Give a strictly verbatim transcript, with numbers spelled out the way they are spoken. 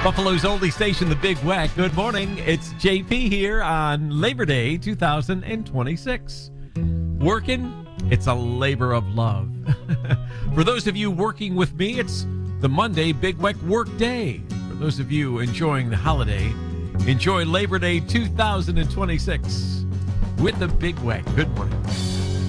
Buffalo's oldie station, the Big Weck. Good morning. It's J P here on Labor Day two thousand twenty-six. Working, it's a labor of love. For those of you working with me, it's the Monday Big Weck work day. For those of you enjoying the holiday, enjoy Labor Day two thousand twenty-six with the Big Weck. Good morning.